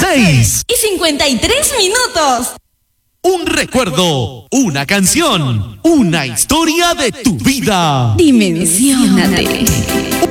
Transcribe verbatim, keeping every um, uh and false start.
seis y cincuenta y tres minutos. Un recuerdo, una canción, una historia de tu vida. Dimensiónate.